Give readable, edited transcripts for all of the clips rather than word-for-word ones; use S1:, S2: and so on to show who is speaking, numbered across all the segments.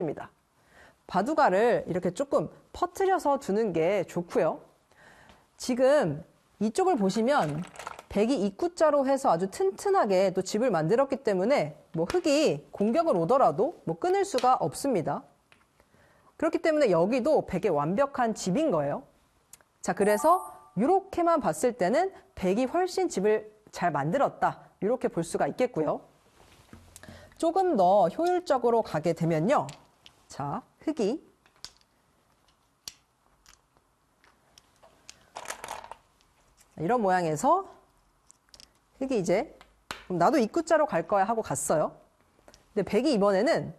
S1: 입니다. 바둑알을 이렇게 조금 퍼뜨려서 두는 게 좋고요. 지금 이쪽을 보시면 백이 입구자로 해서 아주 튼튼하게 또 집을 만들었기 때문에 뭐 흑이 공격을 오더라도 뭐 끊을 수가 없습니다. 그렇기 때문에 여기도 백의 완벽한 집인 거예요. 자, 그래서 이렇게만 봤을 때는 백이 훨씬 집을 잘 만들었다. 이렇게 볼 수가 있겠고요. 조금 더 효율적으로 가게 되면요. 자, 흑이 이런 모양에서 흑이 이제 그럼 나도 입구자로 갈 거야 하고 갔어요. 근데 백이 이번에는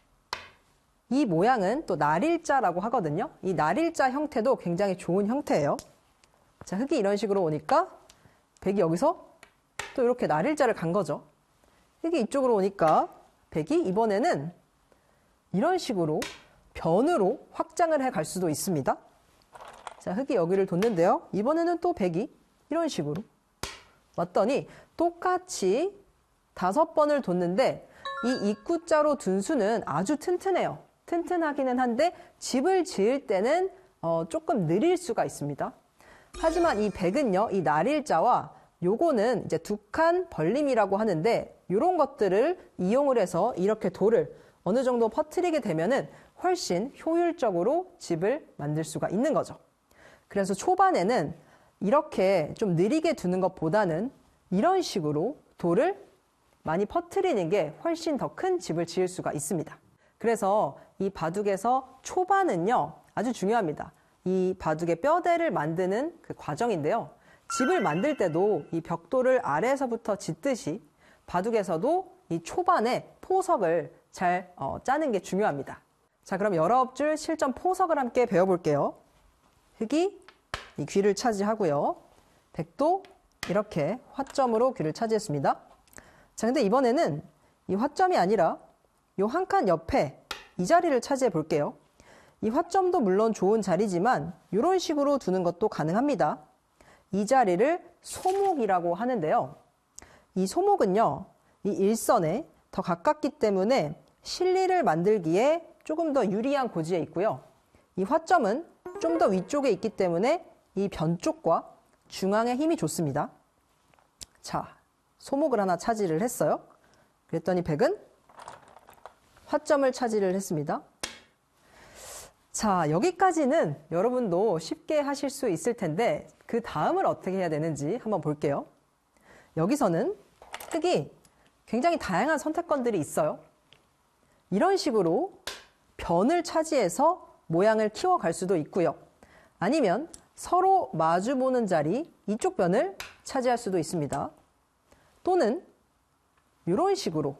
S1: 이 모양은 또 날일자라고 하거든요. 이 날일자 형태도 굉장히 좋은 형태예요. 자, 흑이 이런 식으로 오니까 백이 여기서 또 이렇게 날일자를 간 거죠. 흑이 이쪽으로 오니까 백이 이번에는 이런 식으로 변으로 확장을 해 갈 수도 있습니다. 자, 흑이 여기를 뒀는데요. 이번에는 또 백이 이런 식으로 왔더니 똑같이 5번을 뒀는데 이 입구자로 둔 수는 아주 튼튼해요. 튼튼하기는 한데 집을 지을 때는 조금 느릴 수가 있습니다. 하지만 이 백은요, 이 날일자와 요거는 이제 두 칸 벌림이라고 하는데 이런 것들을 이용을 해서 이렇게 돌을 어느 정도 퍼뜨리게 되면은 훨씬 효율적으로 집을 만들 수가 있는 거죠. 그래서 초반에는 이렇게 좀 느리게 두는 것보다는 이런 식으로 돌을 많이 퍼뜨리는 게 훨씬 더 큰 집을 지을 수가 있습니다. 그래서 이 바둑에서 초반은요, 아주 중요합니다. 이 바둑의 뼈대를 만드는 그 과정인데요. 집을 만들 때도 이 벽돌을 아래에서부터 짓듯이 바둑에서도 이 초반에 포석을 잘 짜는 게 중요합니다. 자, 그럼 19줄 실전 포석을 함께 배워볼게요. 흑이 이 귀를 차지하고요. 백도 이렇게 화점으로 귀를 차지했습니다. 자, 근데 이번에는 이 화점이 아니라 요 한 칸 옆에 이 자리를 차지해 볼게요. 이 화점도 물론 좋은 자리지만 이런 식으로 두는 것도 가능합니다. 이 자리를 소목이라고 하는데요. 이 소목은요, 이 일선에 더 가깝기 때문에 실리를 만들기에 조금 더 유리한 고지에 있고요. 이 화점은 좀 더 위쪽에 있기 때문에 이 변 쪽과 중앙에 힘이 좋습니다. 자, 소목을 하나 차지를 했어요. 그랬더니 백은 화점을 차지를 했습니다. 자, 여기까지는 여러분도 쉽게 하실 수 있을 텐데 그 다음을 어떻게 해야 되는지 한번 볼게요. 여기서는 흑이 굉장히 다양한 선택권들이 있어요. 이런 식으로 변을 차지해서 모양을 키워갈 수도 있고요. 아니면 서로 마주보는 자리, 이쪽 변을 차지할 수도 있습니다. 또는 이런 식으로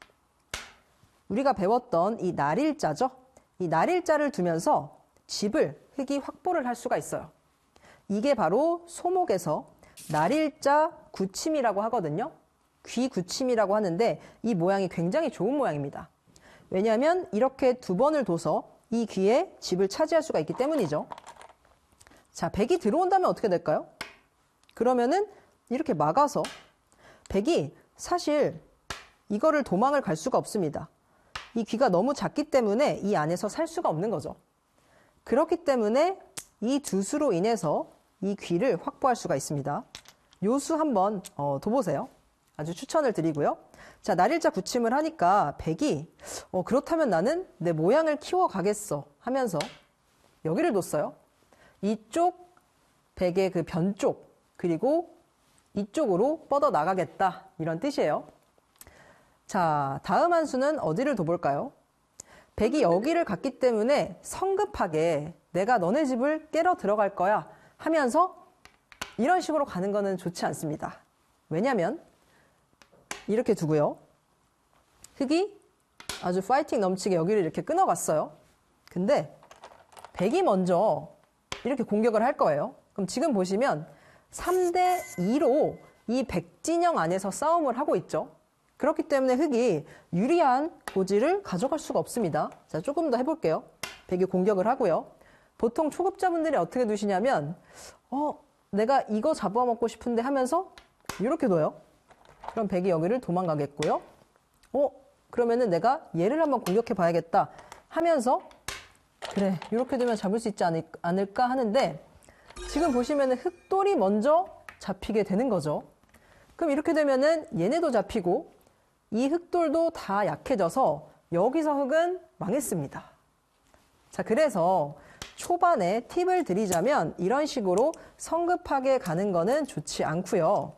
S1: 우리가 배웠던 이 날일자죠. 이 날일자를 두면서 집을 흑이 확보를 할 수가 있어요. 이게 바로 소목에서 날일자 굳힘이라고 하거든요. 귀 굳힘이라고 하는데 이 모양이 굉장히 좋은 모양입니다. 왜냐하면 이렇게 2번을 둬서 이 귀에 집을 차지할 수가 있기 때문이죠. 자, 백이 들어온다면 어떻게 될까요? 그러면은 이렇게 막아서 백이 사실 이거를 도망을 갈 수가 없습니다. 이 귀가 너무 작기 때문에 이 안에서 살 수가 없는 거죠. 그렇기 때문에 이 두 수로 인해서 이 귀를 확보할 수가 있습니다. 요 수 한번 둬보세요. 아주 추천을 드리고요. 자, 날일자 굳힘을 하니까 백이 그렇다면 나는 내 모양을 키워가겠어 하면서 여기를 뒀어요. 이쪽 백의 그 변 쪽 그리고 이쪽으로 뻗어 나가겠다 이런 뜻이에요. 자, 다음 한 수는 어디를 둬볼까요? 백이 여기를 갔기 때문에 성급하게 내가 너네 집을 깨러 들어갈 거야 하면서 이런 식으로 가는 거는 좋지 않습니다. 왜냐면 이렇게 두고요. 흑이 아주 파이팅 넘치게 여기를 이렇게 끊어갔어요. 근데 백이 먼저 이렇게 공격을 할 거예요. 그럼 지금 보시면 3대 2로 이 백진영 안에서 싸움을 하고 있죠. 그렇기 때문에 흑이 유리한 고지를 가져갈 수가 없습니다. 자, 조금 더 해볼게요. 백이 공격을 하고요. 보통 초급자분들이 어떻게 두시냐면 내가 이거 잡아먹고 싶은데 하면서 이렇게 둬요. 그럼 백이 여기를 도망가겠고요. 그러면은 내가 얘를 한번 공격해 봐야겠다 하면서 그래 이렇게 되면 잡을 수 있지 않을까 하는데 지금 보시면은 흑돌이 먼저 잡히게 되는 거죠. 그럼 이렇게 되면은 얘네도 잡히고 이 흑돌도 다 약해져서 여기서 흑은 망했습니다. 자, 그래서 초반에 팁을 드리자면 이런 식으로 성급하게 가는 거는 좋지 않고요.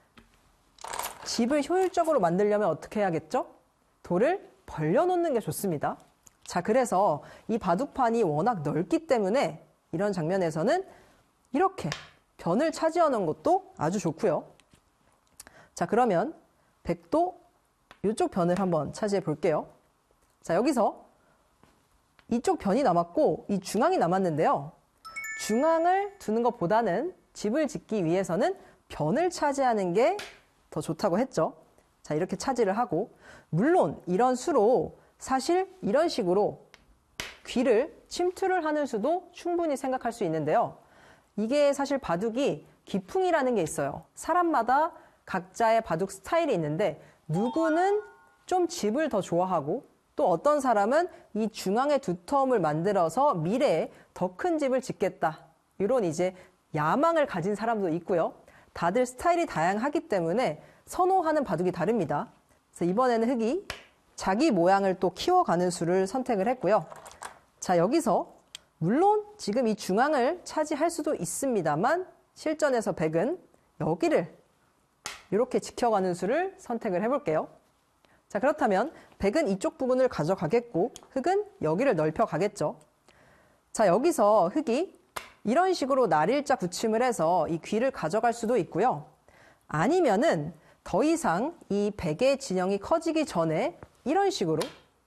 S1: 집을 효율적으로 만들려면 어떻게 해야겠죠? 돌을 벌려놓는 게 좋습니다. 자, 그래서 이 바둑판이 워낙 넓기 때문에 이런 장면에서는 이렇게 변을 차지해 놓은 것도 아주 좋고요. 자, 그러면 백도 이쪽 변을 한번 차지해 볼게요. 자, 여기서 이쪽 변이 남았고 이 중앙이 남았는데요. 중앙을 두는 것보다는 집을 짓기 위해서는 변을 차지하는 게 더 좋다고 했죠. 자, 이렇게 차지를 하고 물론 이런 수로 사실 이런 식으로 귀를 침투를 하는 수도 충분히 생각할 수 있는데요. 이게 사실 바둑이 기풍이라는 게 있어요. 사람마다 각자의 바둑 스타일이 있는데 누구는 좀 집을 더 좋아하고 또 어떤 사람은 이 중앙에 두터움을 만들어서 미래에 더 큰 집을 짓겠다. 이런 이제 야망을 가진 사람도 있고요. 다들 스타일이 다양하기 때문에 선호하는 바둑이 다릅니다. 그래서 이번에는 흑이 자기 모양을 또 키워가는 수를 선택을 했고요. 자, 여기서 물론 지금 이 중앙을 차지할 수도 있습니다만 실전에서 백은 여기를 이렇게 지켜가는 수를 선택을 해볼게요. 자, 그렇다면 백은 이쪽 부분을 가져가겠고 흑은 여기를 넓혀가겠죠. 자, 여기서 흑이 이런 식으로 날일자 굳힘을 해서 이 귀를 가져갈 수도 있고요. 아니면은 더 이상 이 백의 진영이 커지기 전에 이런 식으로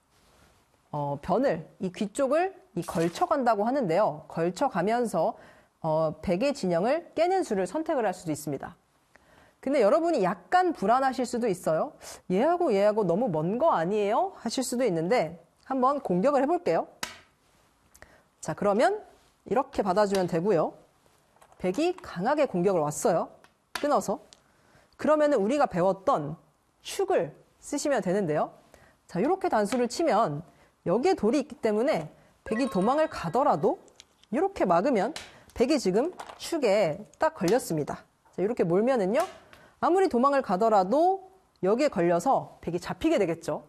S1: 변을 이 귀 쪽을 걸쳐간다고 하는데요. 걸쳐가면서 백의 진영을 깨는 수를 선택을 할 수도 있습니다. 근데 여러분이 약간 불안하실 수도 있어요. 얘하고 너무 먼 거 아니에요? 하실 수도 있는데 한번 공격을 해볼게요. 자, 그러면 이렇게 받아주면 되고요. 백이 강하게 공격을 왔어요. 끊어서. 그러면 우리가 배웠던 축을 쓰시면 되는데요. 자, 이렇게 단수를 치면 여기에 돌이 있기 때문에 백이 도망을 가더라도 이렇게 막으면 백이 지금 축에 딱 걸렸습니다. 자, 이렇게 몰면은요. 아무리 도망을 가더라도 여기에 걸려서 백이 잡히게 되겠죠.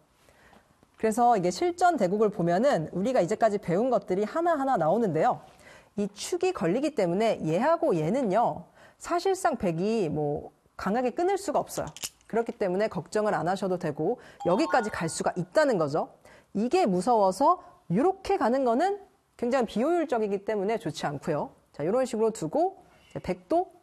S1: 그래서 이게 실전 대국을 보면은 우리가 이제까지 배운 것들이 하나하나 나오는데요. 이 축이 걸리기 때문에 얘하고 얘는요. 사실상 백이 강하게 끊을 수가 없어요. 그렇기 때문에 걱정을 안 하셔도 되고 여기까지 갈 수가 있다는 거죠. 이게 무서워서 이렇게 가는 거는 굉장히 비효율적이기 때문에 좋지 않고요. 자, 이런 식으로 두고 백도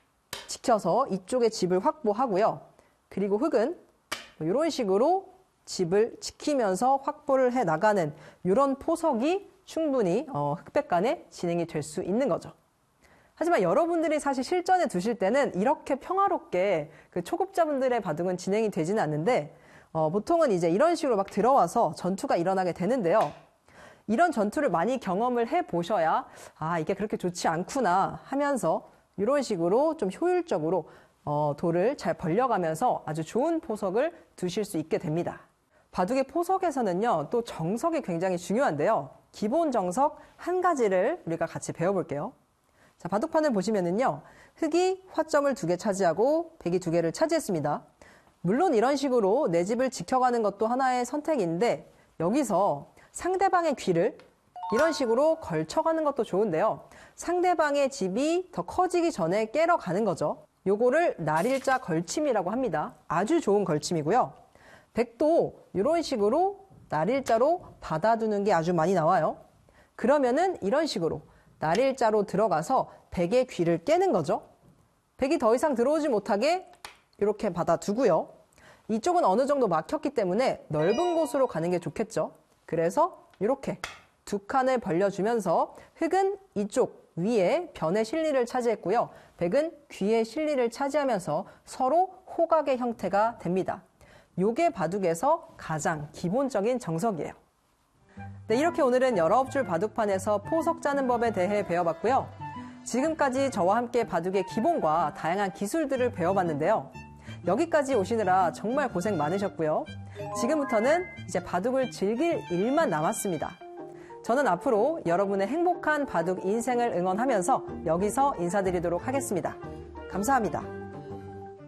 S1: 지켜서 이쪽에 집을 확보하고요. 그리고 흑은 이런 식으로 집을 지키면서 확보를 해 나가는 이런 포석이 충분히 흑백 간에 진행이 될 수 있는 거죠. 하지만 여러분들이 사실 실전에 두실 때는 이렇게 평화롭게 그 초급자분들의 바둑은 진행이 되지는 않는데 보통은 이제 이런 식으로 막 들어와서 전투가 일어나게 되는데요. 이런 전투를 많이 경험을 해 보셔야 이게 그렇게 좋지 않구나 하면서 이런 식으로 좀 효율적으로 돌을 잘 벌려가면서 아주 좋은 포석을 두실 수 있게 됩니다. 바둑의 포석에서는요, 또 정석이 굉장히 중요한데요. 기본 정석 한 가지를 우리가 같이 배워볼게요. 자, 바둑판을 보시면은요, 흑이 화점을 2개 차지하고 백이 2개를 차지했습니다. 물론 이런 식으로 내 집을 지켜가는 것도 하나의 선택인데 여기서 상대방의 귀를 이런 식으로 걸쳐가는 것도 좋은데요. 상대방의 집이 더 커지기 전에 깨러 가는 거죠. 요거를 날일자 걸침이라고 합니다. 아주 좋은 걸침이고요. 백도 이런 식으로 날일자로 받아두는 게 아주 많이 나와요. 그러면은 이런 식으로 날일자로 들어가서 백의 귀를 깨는 거죠. 백이 더 이상 들어오지 못하게 이렇게 받아두고요. 이쪽은 어느 정도 막혔기 때문에 넓은 곳으로 가는 게 좋겠죠. 그래서 이렇게 2칸을 벌려주면서 흑은 이쪽 위에 변의 실리를 차지했고요. 백은 귀의 실리를 차지하면서 서로 호각의 형태가 됩니다. 요게 바둑에서 가장 기본적인 정석이에요. 네, 이렇게 오늘은 19줄 바둑판에서 포석 짜는 법에 대해 배워봤고요. 지금까지 저와 함께 바둑의 기본과 다양한 기술들을 배워봤는데요. 여기까지 오시느라 정말 고생 많으셨고요. 지금부터는 이제 바둑을 즐길 일만 남았습니다. 저는 앞으로 여러분의 행복한 바둑 인생을 응원하면서 여기서 인사드리도록 하겠습니다. 감사합니다.